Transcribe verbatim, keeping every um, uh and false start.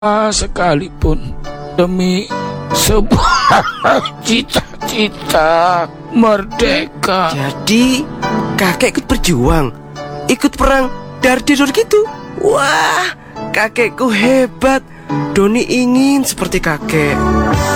sekalipun demi sebuah cita-cita merdeka. Jadi kakek ikut berjuang, ikut perang dar-dir gitu. Wah, kakekku hebat. Doni ingin seperti kakek.